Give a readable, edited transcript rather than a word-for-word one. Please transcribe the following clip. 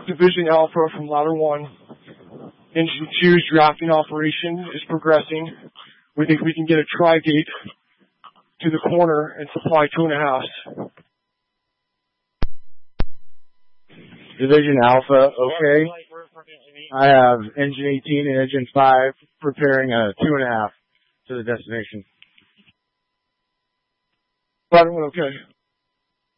Division Alpha from Ladder 1. Engine 2's drafting operation is progressing. We think we can get a tri-gate to the corner and supply 2.5s. Division Alpha, okay. I have Engine 18 and Engine 5 preparing a 2.5 to the destination. Ladder 1, okay.